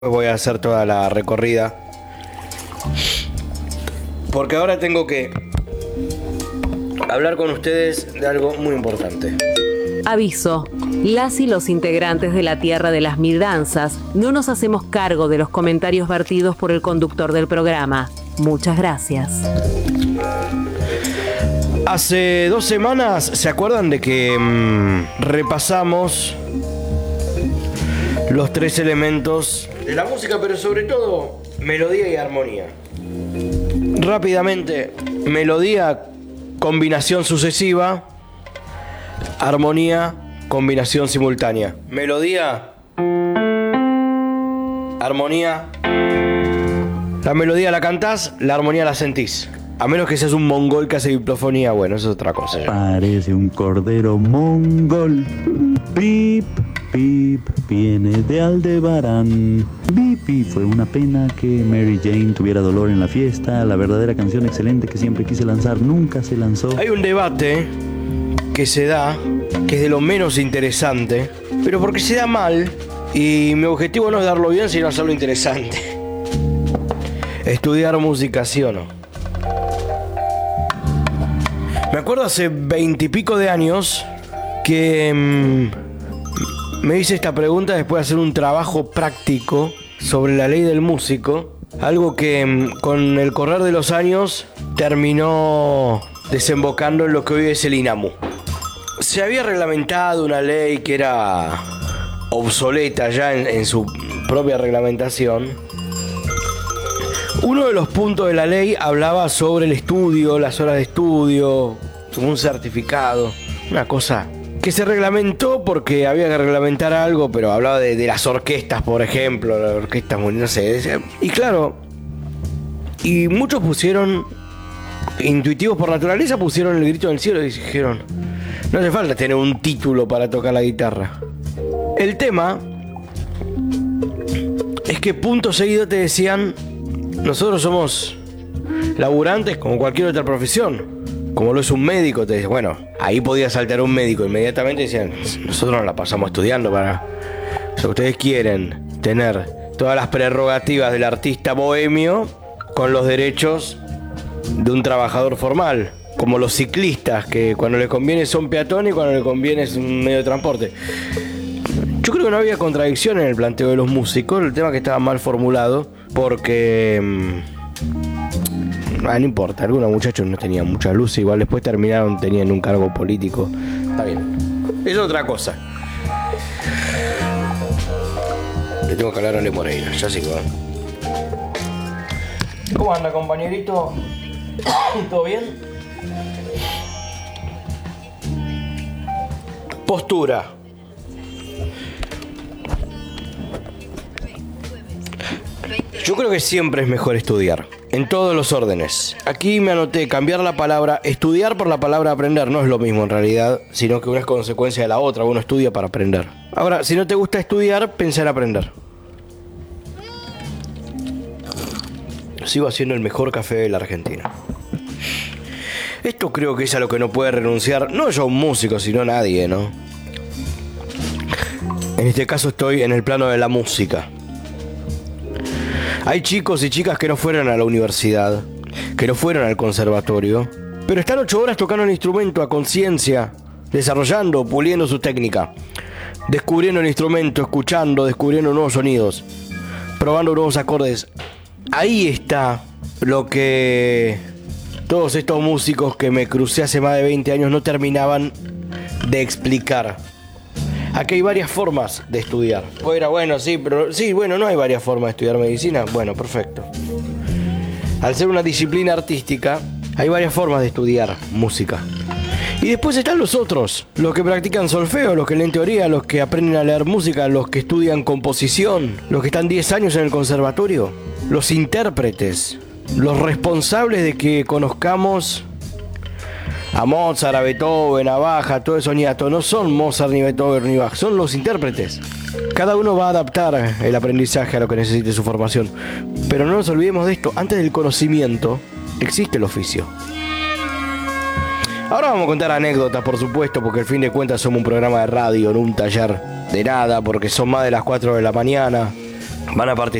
Voy a hacer toda la recorrida porque ahora tengo que hablar con ustedes de algo muy importante. Aviso, las y los integrantes de la Tierra de las Mil Danzas no nos hacemos cargo de los comentarios vertidos por el conductor del programa. Muchas gracias. Hace 2 semanas, ¿se acuerdan de que repasamos los 3 elementos de la música, pero sobre todo melodía y armonía? Rápidamente, melodía, combinación sucesiva; armonía, combinación simultánea. Melodía, armonía. La melodía la cantás, la armonía la sentís. A menos que seas un mongol que hace diplofonía, bueno, eso es otra cosa. Parece un cordero mongol. Pip, pip, viene de Aldebarán. Bipi, fue una pena que Mary Jane tuviera dolor en la fiesta. La verdadera canción excelente que siempre quise lanzar nunca se lanzó. Hay un debate que se da, que es de lo menos interesante, pero porque se da mal, y mi objetivo no es darlo bien, sino hacerlo interesante. Estudiar música, ¿sí o no? Me acuerdo hace 20 y pico de años que me hice esta pregunta después de hacer un trabajo práctico sobre la ley del músico, algo que con el correr de los años terminó desembocando en lo que hoy es el INAMU. Se había reglamentado una ley que era obsoleta ya en su propia reglamentación. Uno de los puntos de la ley hablaba sobre el estudio, las horas de estudio, un certificado, una cosa que se reglamentó porque había que reglamentar algo, pero hablaba de las orquestas, por ejemplo, las orquestas, no sé. Y claro, y muchos pusieron, intuitivos por naturaleza, pusieron el grito en el cielo y dijeron: no hace falta tener un título para tocar la guitarra. El tema es que punto seguido te decían: nosotros somos laburantes como cualquier otra profesión, como lo es un médico. Te dicen, bueno, ahí podía saltar un médico inmediatamente y decían: nosotros nos la pasamos estudiando para... O sea, ustedes quieren tener todas las prerrogativas del artista bohemio con los derechos de un trabajador formal, como los ciclistas, que cuando les conviene son peatones y cuando les conviene es un medio de transporte. Yo creo que no había contradicción en el planteo de los músicos, el tema que estaba mal formulado, porque no importa, algunos muchachos no tenían mucha luz, igual después tenían un cargo político. Está bien, es otra cosa. Le tengo que hablar a Ale Moreira, ya sigo. ¿Cómo anda, compañerito? ¿Todo bien? Postura. Yo creo que siempre es mejor estudiar, en todos los órdenes. Aquí me anoté cambiar la palabra estudiar por la palabra aprender. No es lo mismo en realidad, sino que una es consecuencia de la otra. Uno estudia para aprender. Ahora, si no te gusta estudiar, pensá en aprender. Sigo haciendo el mejor café de la Argentina. Esto creo que es a lo que no puede renunciar, no yo un músico, sino nadie, ¿no? En este caso estoy en el plano de la música. Hay chicos y chicas que no fueron a la universidad, que no fueron al conservatorio, pero están 8 horas tocando el instrumento a conciencia, desarrollando, puliendo su técnica, descubriendo el instrumento, escuchando, descubriendo nuevos sonidos, probando nuevos acordes. Ahí está lo que todos estos músicos que me crucé hace más de 20 años no terminaban de explicar. Aquí hay varias formas de estudiar. Bueno, sí, pero sí, bueno, no hay varias formas de estudiar medicina. Bueno, perfecto. Al ser una disciplina artística, hay varias formas de estudiar música. Y después están los otros, los que practican solfeo, los que leen teoría, los que aprenden a leer música, los que estudian composición, los que están 10 años en el conservatorio, los intérpretes, los responsables de que conozcamos a Mozart, a Beethoven, a Bach, a todo eso niato. No son Mozart, ni Beethoven, ni Bach, son los intérpretes. Cada uno va a adaptar el aprendizaje a lo que necesite su formación. Pero no nos olvidemos de esto, antes del conocimiento existe el oficio. Ahora vamos a contar anécdotas, por supuesto, porque al fin de cuentas somos un programa de radio, no un taller de nada, porque son más de las 4 de la mañana. van a participar